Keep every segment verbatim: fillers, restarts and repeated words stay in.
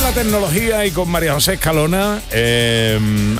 la tecnología y con María José Escalona. Eh,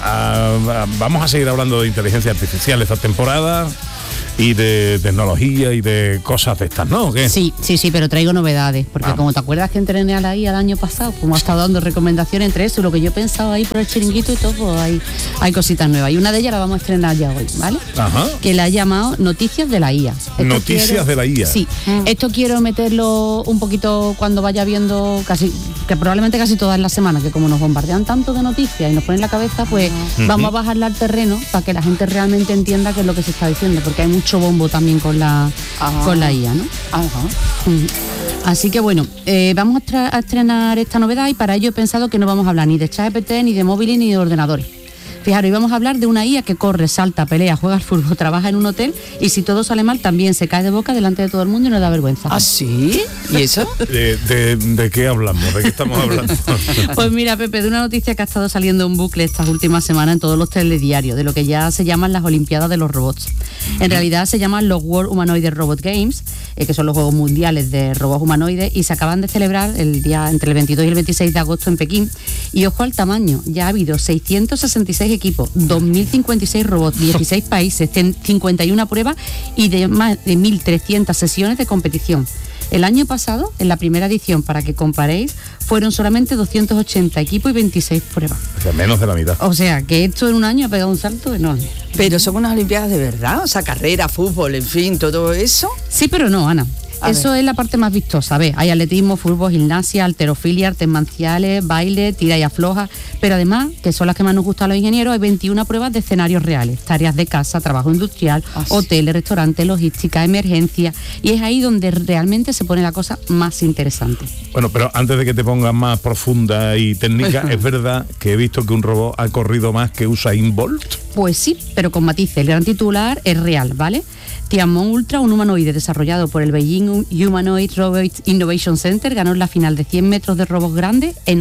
a, a, vamos a seguir hablando de inteligencia artificial esta temporada y de tecnología y de cosas de estas, ¿no? ¿O qué? Sí, sí, sí, pero traigo novedades, porque ah. como te acuerdas que entrené a la I A el año pasado, como ha estado dando recomendaciones entre eso, lo que yo pensaba ahí por el chiringuito y todo, pues hay, hay cositas nuevas. Y una de ellas la vamos a estrenar ya hoy, ¿vale? Ajá. Que la he llamado Noticias de la I A. Esto Noticias quiero, de la I A. Sí, mm. esto quiero meterlo un poquito cuando vaya viendo casi, que probablemente casi todas las semanas, que como nos bombardean tanto de noticias y nos ponen la cabeza, pues uh-huh. vamos a bajarla al terreno para que la gente realmente entienda qué es lo que se está diciendo, porque hay mucho bombo también con la Ajá. con la I A, ¿no? Ajá. Mm. Así que bueno, eh, vamos a, tra- a estrenar esta novedad y para ello he pensado que no vamos a hablar ni de ChatGPT, ni de móviles, ni de ordenadores. Fijaros, hoy vamos a hablar de una I A que corre, salta, pelea, juega al fútbol, trabaja en un hotel y si todo sale mal también se cae de boca delante de todo el mundo y nos da vergüenza. ¿Ah, sí? ¿Y eso? ¿De, de, de qué hablamos? ¿De qué estamos hablando? Pues mira, Pepe, de una noticia que ha estado saliendo en bucle estas últimas semanas en todos los telediarios, de lo que ya se llaman las Olimpiadas de los Robots. En realidad se llaman los World Humanoid Robot Games, eh, que son los Juegos Mundiales de Robots Humanoides, y se acaban de celebrar el día entre el veintidós y el veintiséis de agosto en Pekín. Y ojo al tamaño, ya ha habido seiscientos sesenta y seis equipos, dos mil cincuenta y seis robots, dieciséis países, cincuenta y una pruebas y de más de mil trescientas sesiones de competición. El año pasado, en la primera edición, para que comparéis, fueron solamente doscientos ochenta equipos y veintiséis pruebas. O sea, menos de la mitad. O sea, que esto en un año ha pegado un salto enorme. Pero son unas Olimpiadas de verdad, o sea, carrera, fútbol, en fin, todo eso. Sí, pero no, Ana. A Eso ver. Es la parte más vistosa. ¿Ves? Hay atletismo, fútbol, gimnasia, halterofilia, artes marciales, baile, tira y afloja. Pero además, que son las que más nos gustan a los ingenieros, hay veintiuna pruebas de escenarios reales. Tareas de casa, trabajo industrial, ah, hoteles, sí. restaurantes, logística, emergencia. Y es ahí donde realmente se pone la cosa más interesante. Bueno, pero antes de que te pongas más profunda y técnica, ¿es verdad que he visto que un robot ha corrido más que Usain Bolt? Pues sí, pero con matices. El gran titular es real, ¿vale? Tianmon Ultra, un humanoide desarrollado por el Beijing Humanoid Robot Innovation Center, ganó la final de cien metros de robots grandes en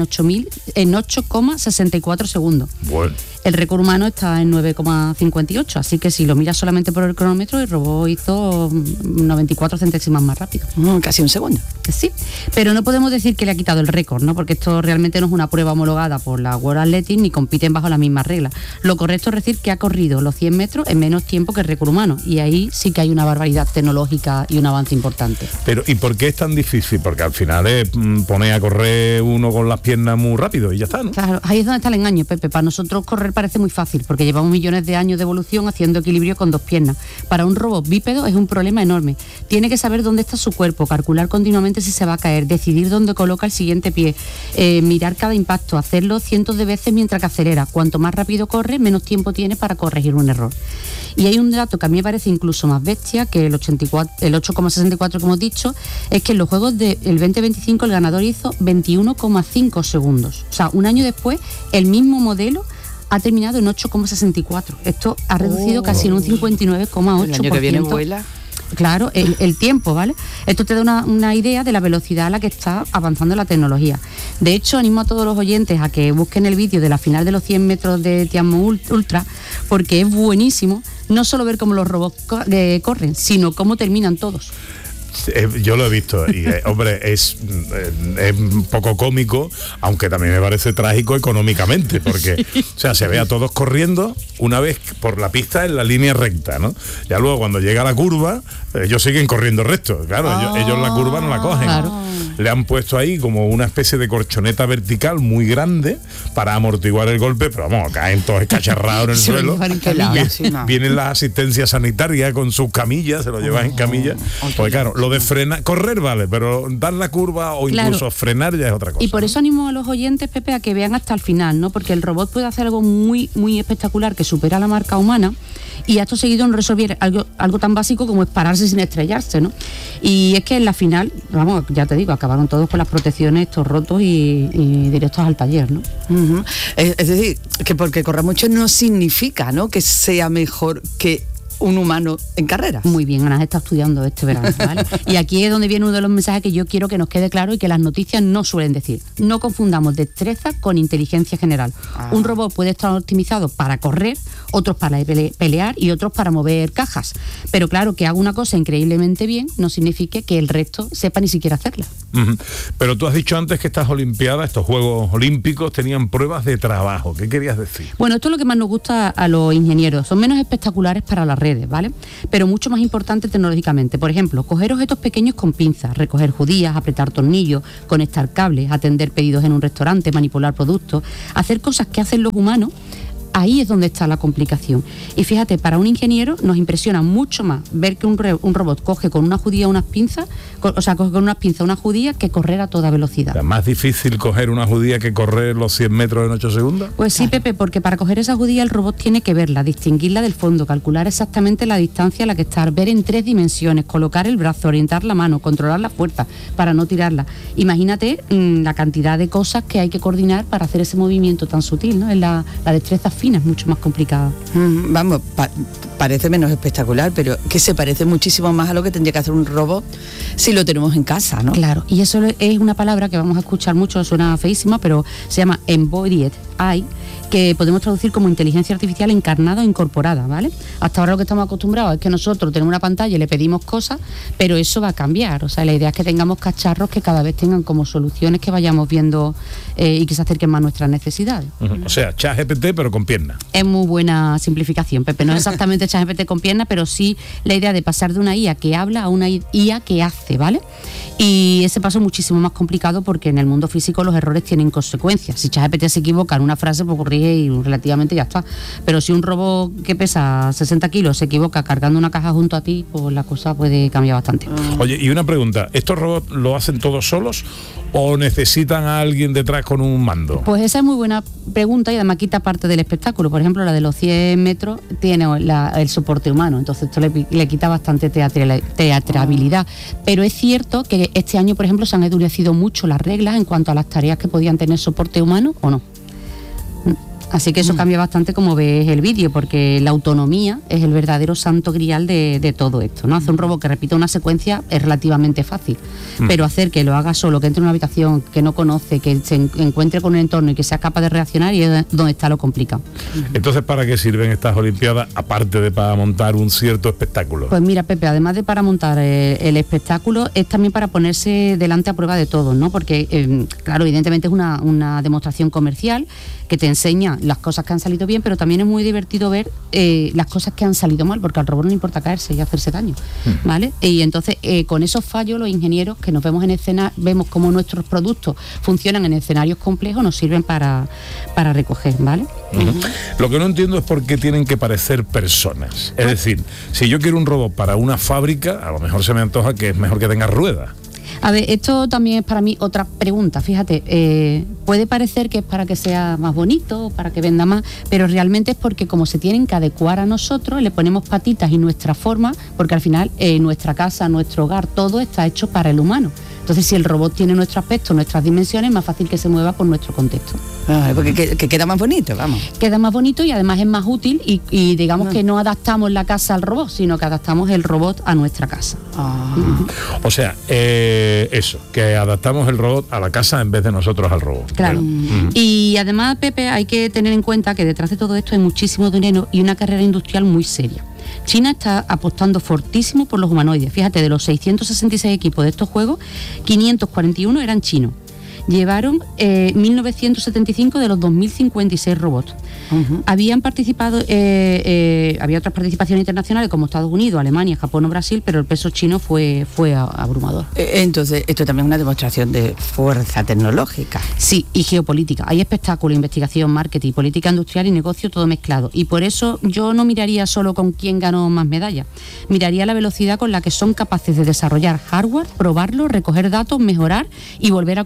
ocho coma sesenta y cuatro segundos. Bueno. El récord humano está en nueve coma cincuenta y ocho, así que si lo miras solamente por el cronómetro, el robot hizo noventa y cuatro centésimas más rápido. Mm, casi un segundo. Sí, pero no podemos decir que le ha quitado el récord, ¿no? Porque esto realmente no es una prueba homologada por la World Athletics ni compiten bajo las mismas reglas. Lo correcto es decir que ha corrido los cien metros en menos tiempo que el récord humano, y ahí sí que hay una barbaridad tecnológica y un avance importante. Pero ¿y por qué es tan difícil? Porque al final es poner a correr uno con las piernas muy rápido y ya está, ¿no? Claro, ahí es donde está el engaño, Pepe. Para nosotros correr parece muy fácil, porque llevamos millones de años de evolución haciendo equilibrio con dos piernas. Para un robot bípedo es un problema enorme. Tiene que saber dónde está su cuerpo, calcular continuamente si se va a caer, decidir dónde coloca el siguiente pie, eh, mirar cada impacto, hacerlo cientos de veces mientras que acelera. Cuanto más rápido corre, menos tiempo tiene para corregir un error. Y hay un dato que a mí me parece incluso más bestia que el, ochenta y cuatro, el ocho coma sesenta y cuatro que hemos dicho, es que en los Juegos del veinte veinticinco el ganador hizo veintiuno coma cinco segundos. O sea, un año después, el mismo modelo ha terminado en ocho coma sesenta y cuatro. Esto ha reducido oh. casi en un cincuenta y nueve coma ocho por ciento. El año que viene vuela. Claro, el, el tiempo, ¿vale? Esto te da una, una idea de la velocidad a la que está avanzando la tecnología. De hecho, animo a todos los oyentes a que busquen el vídeo de la final de los cien metros de Tianmon Ultra, porque es buenísimo no solo ver cómo los robots co- eh, corren, sino cómo terminan todos. Yo lo he visto y, eh, hombre, es, eh, es un poco cómico, aunque también me parece trágico económicamente, porque, sí. o sea, se ve a todos corriendo una vez por la pista en la línea recta, ¿no? Ya luego cuando llega la curva, ellos siguen corriendo recto, claro, oh, ellos, ellos la curva no la cogen. Claro. Le han puesto ahí como una especie de corchoneta vertical muy grande para amortiguar el golpe, pero vamos, caen todos escacharrados en el sí, suelo. Viene, sí, no. Vienen las asistencias sanitarias con sus camillas, se lo llevan oh, en camilla. Oh, pues claro, lo de frenar, correr vale, pero dar la curva o claro. incluso frenar ya es otra cosa. Y por eso animo a los oyentes, Pepe, a que vean hasta el final, ¿no? Porque el robot puede hacer algo muy, muy espectacular que supera la marca humana, y acto seguido no resolver algo, algo tan básico como es pararse sin estrellarse, ¿no? Y es que en la final, vamos, ya te digo, acabaron todos con las protecciones, estos rotos y, y directos al taller, ¿no? Uh-huh. Es, es decir, que porque corra mucho no significa, ¿no?, que sea mejor que un humano en carreras. Muy bien, Ana está estudiando este verano, ¿vale? Y aquí es donde viene uno de los mensajes que yo quiero que nos quede claro y que las noticias no suelen decir. No confundamos destreza con inteligencia general. Ah. Un robot puede estar optimizado para correr, otros para pele- pelear y otros para mover cajas. Pero claro, que haga una cosa increíblemente bien no significa que el resto sepa ni siquiera hacerla. Uh-huh. Pero tú has dicho antes que estas Olimpiadas, estos Juegos Olímpicos, tenían pruebas de trabajo. ¿Qué querías decir? Bueno, esto es lo que más nos gusta a los ingenieros. Son menos espectaculares para las redes, ¿vale? Pero mucho más importante tecnológicamente. Por ejemplo, coger objetos pequeños con pinzas, recoger judías, apretar tornillos, conectar cables, atender pedidos en un restaurante, manipular productos, hacer cosas que hacen los humanos. Ahí es donde está la complicación. Y fíjate, para un ingeniero nos impresiona mucho más ver que un, re, un robot coge con una judía unas pinzas, con, o sea, coge con unas pinzas una judía que correr a toda velocidad. ¿Es más difícil coger una judía que correr los cien metros en ocho segundos? Pues sí, claro. Pepe, porque para coger esa judía el robot tiene que verla, distinguirla del fondo, calcular exactamente la distancia a la que está, ver en tres dimensiones, colocar el brazo, orientar la mano, controlar la fuerza para no tirarla. Imagínate mmm, la cantidad de cosas que hay que coordinar para hacer ese movimiento tan sutil, ¿no? Es la, la destreza fina. Es mucho más complicado. Mm, vamos, pa- parece menos espectacular, pero que se parece muchísimo más a lo que tendría que hacer un robot si lo tenemos en casa, ¿no? Claro, y eso es una palabra que vamos a escuchar mucho, suena feísima, pero se llama Embodied A I, que podemos traducir como inteligencia artificial encarnada o incorporada, ¿vale? Hasta ahora lo que estamos acostumbrados es que nosotros tenemos una pantalla y le pedimos cosas, pero eso va a cambiar. O sea, la idea es que tengamos cacharros que cada vez tengan como soluciones que vayamos viendo eh, y que se acerquen más a nuestras necesidades. Uh-huh. O sea, ChatGPT pero con piernas. Es muy buena simplificación, Pepe. No es exactamente ChatGPT con piernas, pero sí la idea de pasar de una I A que habla a una I A que hace, ¿vale? Y ese paso es muchísimo más complicado porque en el mundo físico los errores tienen consecuencias. Si ChatGPT se equivoca en una frase, pues corrige y relativamente ya está. Pero si un robot que pesa sesenta kilos se equivoca cargando una caja junto a ti, pues la cosa puede cambiar bastante. Oye, y una pregunta, ¿estos robots lo hacen todos solos o necesitan a alguien detrás con un mando? Pues esa es muy buena pregunta y además quita parte del espectáculo. Por ejemplo, la de los cien metros tiene la, el soporte humano, entonces esto le, le quita bastante teatral, teatrabilidad. Pero es cierto que este año, por ejemplo, se han endurecido mucho las reglas en cuanto a las tareas que podían tener soporte humano o no. Así que eso mm. cambia bastante como ves el vídeo, porque la autonomía es el verdadero santo grial de, de todo esto, ¿no? Hacer un robot que repita una secuencia es relativamente fácil, mm. pero hacer que lo haga solo, que entre en una habitación que no conoce, que se encuentre con un entorno y que sea capaz de reaccionar, y es donde está lo complicado. Entonces, ¿para qué sirven estas Olimpiadas, aparte de para montar un cierto espectáculo? Pues mira, Pepe, además de para montar el, el espectáculo, es también para ponerse delante a prueba de todos, ¿no? Porque, eh, claro, evidentemente es una, una demostración comercial que te enseña las cosas que han salido bien, pero también es muy divertido ver eh, las cosas que han salido mal, porque al robot no le importa caerse y hacerse daño, mm. ¿vale? Y entonces eh, con esos fallos los ingenieros que nos vemos en escena, vemos cómo nuestros productos funcionan en escenarios complejos, nos sirven para, para recoger, ¿vale? Uh-huh. Lo que no entiendo es por qué tienen que parecer personas. Es decir, si yo quiero un robot para una fábrica, a lo mejor se me antoja que es mejor que tenga ruedas. A ver, esto también es para mí otra pregunta. Fíjate, eh, puede parecer que es para que sea más bonito, para que venda más, pero realmente es porque como se tienen que adecuar a nosotros, le ponemos patitas y nuestra forma, porque al final eh, nuestra casa, nuestro hogar, todo está hecho para el humano. Entonces, si el robot tiene nuestro aspecto, nuestras dimensiones, es más fácil que se mueva por nuestro contexto. Ah, porque que, que queda más bonito, vamos. Queda más bonito y además es más útil y, y digamos ah. que no adaptamos la casa al robot, sino que adaptamos el robot a nuestra casa. Ah. Uh-huh. O sea, eh, eso, que adaptamos el robot a la casa en vez de nosotros al robot. Claro. Uh-huh. Y además, Pepe, hay que tener en cuenta que detrás de todo esto hay muchísimo dinero y una carrera industrial muy seria. China está apostando fortísimo por los humanoides. Fíjate, de los seiscientos sesenta y seis equipos de estos juegos, quinientos cuarenta y uno eran chinos. Llevaron eh, mil novecientos setenta y cinco de los dos mil cincuenta y seis robots. Uh-huh. Habían participado, eh, eh, había otras participaciones internacionales como Estados Unidos, Alemania, Japón o Brasil, pero el peso chino fue, fue abrumador. Entonces, esto también es una demostración de fuerza tecnológica. Sí, y geopolítica. Hay espectáculo, investigación, marketing, política industrial y negocio todo mezclado. Y por eso yo no miraría solo con quién ganó más medallas. Miraría la velocidad con la que son capaces de desarrollar hardware, probarlo, recoger datos, mejorar y volver a competir en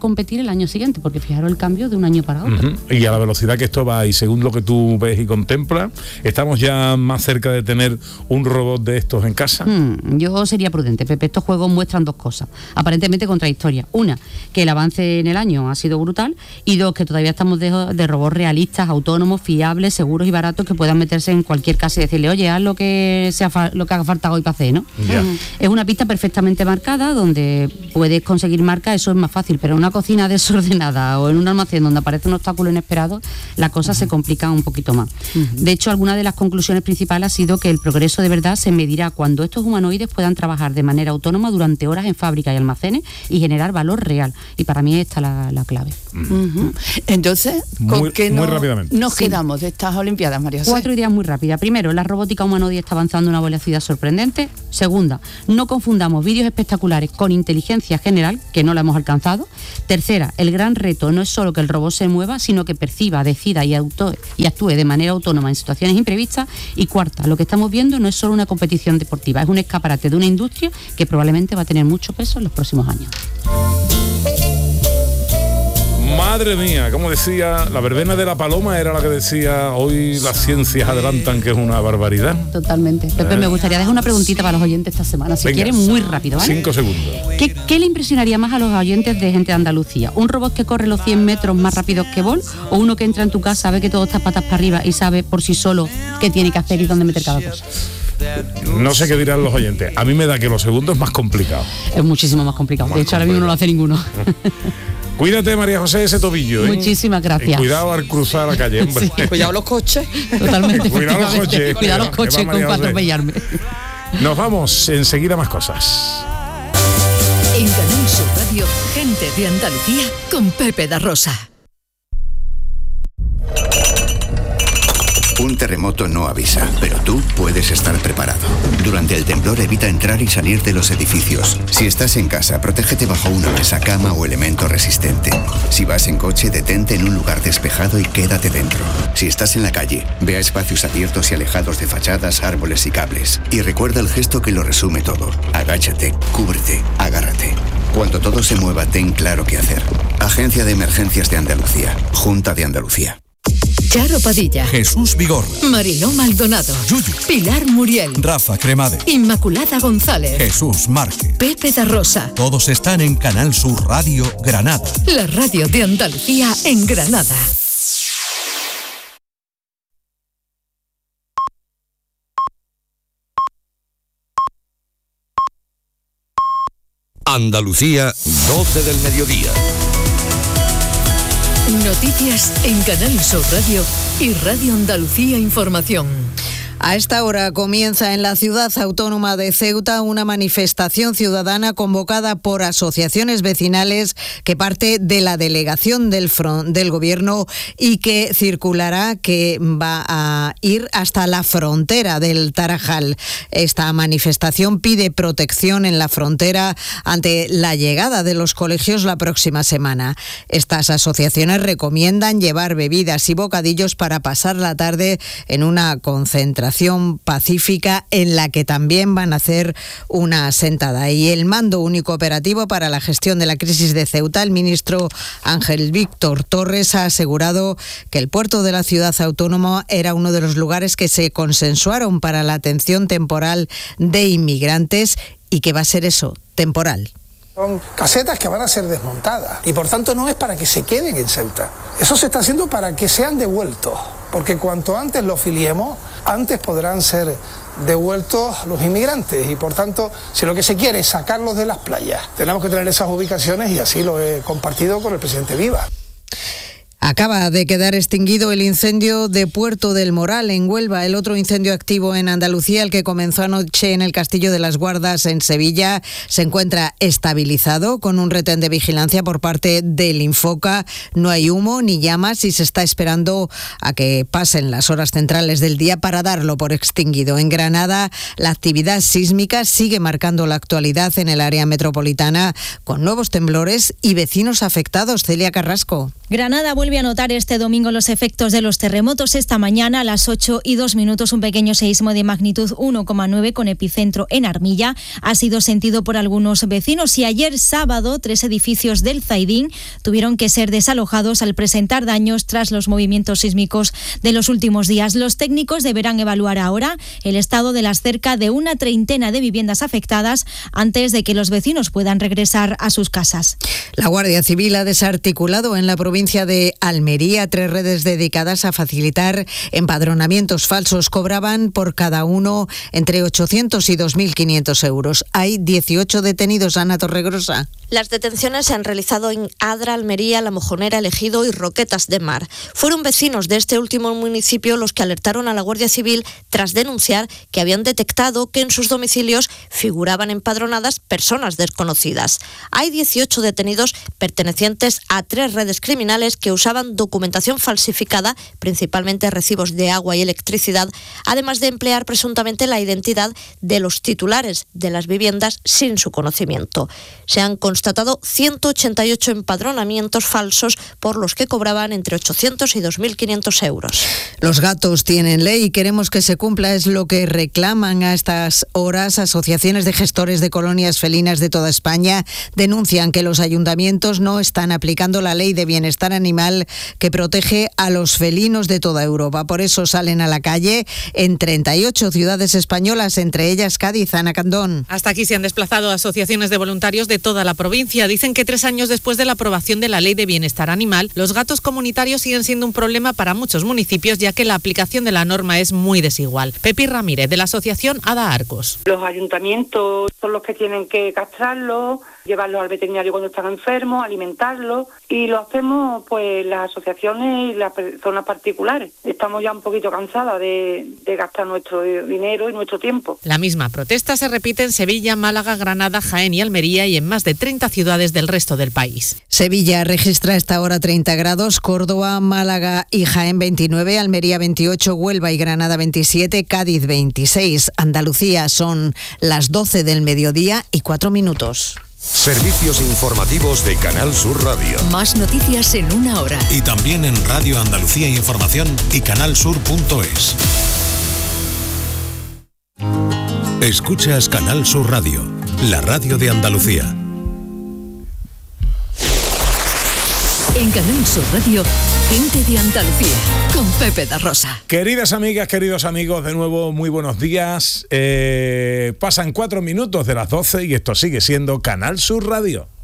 el año siguiente, porque fijaros el cambio de un año para otro. Uh-huh. Y a la velocidad que esto va y según lo que tú ves y contemplas, ¿estamos ya más cerca de tener un robot de estos en casa? Hmm, yo sería prudente, Pepe. Estos juegos muestran dos cosas, aparentemente contradictorias. Una, que el avance en el año ha sido brutal, y dos, que todavía estamos de, de robots realistas, autónomos, fiables, seguros y baratos, que puedan meterse en cualquier casa y decirle, oye, haz lo que sea fa- lo que haga falta hoy para hacer, ¿no? Ya. Uh-huh. Es una pista perfectamente marcada, donde puedes conseguir marca, eso es más fácil, pero en una cocina desordenada o en un almacén donde aparece un obstáculo inesperado, la cosa uh-huh. se complica un poquito más. Uh-huh. De hecho, alguna de las conclusiones principales ha sido que el progreso de verdad se medirá cuando estos humanoides puedan trabajar de manera autónoma durante horas en fábricas y almacenes y generar valor real. Y para mí esta es la, la clave. Uh-huh. Entonces, ¿con muy, qué muy no, rápidamente. nos Sí. quedamos de estas Olimpiadas, María José? Cuatro ideas muy rápidas. Primero, la robótica humanoide está avanzando a una velocidad sorprendente. Segunda, no confundamos vídeos espectaculares con inteligencia general, que no la hemos alcanzado. Tercera, el gran reto no es solo que el robot se mueva, sino que perciba, decida y, auto- y actúe de manera autónoma en situaciones imprevistas. Y cuarta, lo que estamos viendo no es solo una competición deportiva, es un escaparate de una industria que probablemente va a tener mucho peso en los próximos años. Madre mía, como decía, la verbena de la paloma era la que decía, hoy las ciencias adelantan que es una barbaridad. Totalmente. Pepe, Eh. me gustaría dejar una preguntita para los oyentes esta semana, si Venga, quieren, muy rápido, ¿vale? Cinco segundos. ¿Qué, ¿Qué le impresionaría más a los oyentes de Gente de Andalucía? ¿Un robot que corre los cien metros más rápido que Bolt? ¿O uno que entra en tu casa, ve que todo está patas para arriba y sabe por sí solo qué tiene que hacer y dónde meter cada cosa? No sé qué dirán los oyentes. A mí me da que los segundos es más complicado. Es muchísimo más complicado. Más De hecho, ahora mismo no lo hace ninguno. Cuídate, María José, ese tobillo, ¿eh? Muchísimas gracias. Y cuidado al cruzar la calle, hombre. Sí. Cuidado los coches. Totalmente. Cuidado los efectivamente. coches. Cuidado los Que va coches María con para José. atropellarme. Nos vamos, enseguida más cosas. En Canal Sur Radio, Gente de Andalucía con Pepe da Rosa. Un terremoto no avisa, pero tú puedes estar preparado. Durante el temblor evita entrar y salir de los edificios. Si estás en casa, protégete bajo una mesa, cama o elemento resistente. Si vas en coche, detente en un lugar despejado y quédate dentro. Si estás en la calle, ve a espacios abiertos y alejados de fachadas, árboles y cables. Y recuerda el gesto que lo resume todo. Agáchate, cúbrete, agárrate. Cuando todo se mueva, ten claro qué hacer. Agencia de Emergencias de Andalucía. Junta de Andalucía. Charo Padilla, Jesús Vigorra, Mariló Maldonado, Yuyu, Pilar Muriel, Rafa Cremade, Inmaculada González, Jesús Márquez. Pepe da Rosa. Todos están en Canal Sur Radio Granada. La radio de Andalucía en Granada. Andalucía, doce del mediodía. Noticias en Canal Sur Radio y Radio Andalucía Información. A esta hora comienza en la ciudad autónoma de Ceuta una manifestación ciudadana convocada por asociaciones vecinales que parte de la delegación del, front, del gobierno y que circulará, que va a ir hasta la frontera del Tarajal. Esta manifestación pide protección en la frontera ante la llegada de los colegios la próxima semana. Estas asociaciones recomiendan llevar bebidas y bocadillos para pasar la tarde en una concentración pacífica en la que también van a hacer una sentada. Y el Mando Único Operativo para la Gestión de la Crisis de Ceuta, el ministro Ángel Víctor Torres, ha asegurado que el puerto de la ciudad autónoma era uno de los lugares que se consensuaron para la atención temporal de inmigrantes y que va a ser eso, temporal. Son casetas que van a ser desmontadas y por tanto no es para que se queden en Ceuta. Eso se está haciendo para que sean devueltos, porque cuanto antes los filiemos, antes podrán ser devueltos los inmigrantes y por tanto, si lo que se quiere es sacarlos de las playas, tenemos que tener esas ubicaciones y así lo he compartido con el presidente Viva. Acaba de quedar extinguido el incendio de Puerto del Moral, en Huelva. El otro incendio activo en Andalucía, el que comenzó anoche en el Castillo de las Guardas, en Sevilla, se encuentra estabilizado con un retén de vigilancia por parte del Infoca. No hay humo ni llamas y se está esperando a que pasen las horas centrales del día para darlo por extinguido. En Granada, la actividad sísmica sigue marcando la actualidad en el área metropolitana, con nuevos temblores y vecinos afectados. Celia Carrasco. Granada vuelve a notar este domingo los efectos de los terremotos. Esta mañana a las ocho y dos minutos un pequeño seísmo de magnitud uno coma nueve con epicentro en Armilla ha sido sentido por algunos vecinos y ayer sábado tres edificios del Zaidín tuvieron que ser desalojados al presentar daños tras los movimientos sísmicos de los últimos días. Los técnicos deberán evaluar ahora el estado de las cerca de una treintena de viviendas afectadas antes de que los vecinos puedan regresar a sus casas. La Guardia Civil ha desarticulado en la provincia de Almería tres redes dedicadas a facilitar empadronamientos falsos. Cobraban por cada uno entre ochocientos y dos mil quinientos euros. Hay dieciocho detenidos. Ana Torregrosa. Las detenciones se han realizado en Adra, Almería, La Mojonera, El Ejido y Roquetas de Mar. Fueron vecinos de este último municipio los que alertaron a la Guardia Civil tras denunciar que habían detectado que en sus domicilios figuraban empadronadas personas desconocidas. Hay dieciocho detenidos pertenecientes a tres redes criminales que usaban documentación falsificada, principalmente recibos de agua y electricidad, además de emplear presuntamente la identidad de los titulares de las viviendas sin su conocimiento. Se han constatado ciento ochenta y ocho empadronamientos falsos por los que cobraban entre ochocientos y dos mil quinientos euros. Los gatos tienen ley y queremos que se cumpla, es lo que reclaman a estas horas asociaciones de gestores de colonias felinas de toda España. Denuncian que los ayuntamientos no están aplicando la ley de bienestar animal que protege a los felinos de toda Europa. Por eso salen a la calle en treinta y ocho ciudades españolas, entre ellas Cádiz. Ana Candón. Hasta aquí se han desplazado asociaciones de voluntarios de toda la provincia. Dicen que tres años después de la aprobación de la ley de bienestar animal, los gatos comunitarios siguen siendo un problema para muchos municipios, ya que la aplicación de la norma es muy desigual. Pepi Ramírez, de la asociación Ada Arcos. Los ayuntamientos son los que tienen que castrarlos, llevarlos al veterinario cuando están enfermos, alimentarlos, y lo hacemos pues las asociaciones y las personas particulares. Estamos ya un poquito cansadas de, de gastar nuestro dinero y nuestro tiempo. La misma protesta se repite en Sevilla, Málaga, Granada, Jaén y Almería y en más de treinta ciudades del resto del país. Sevilla registra esta hora treinta grados, Córdoba, Málaga y Jaén veintinueve, Almería veintiocho, Huelva y Granada veintisiete, Cádiz veintiséis. Andalucía son las doce del mediodía y cuatro minutos. Servicios informativos de Canal Sur Radio. Más noticias en una hora. Y también en Radio Andalucía Información y canalsur punto es. Escuchas Canal Sur Radio, la radio de Andalucía. En Canal Sur Radio, Gente de Andalucía, con Pepe da Rosa. Queridas amigas, queridos amigos, de nuevo muy buenos días. Eh, pasan cuatro minutos de las doce y esto sigue siendo Canal Sur Radio.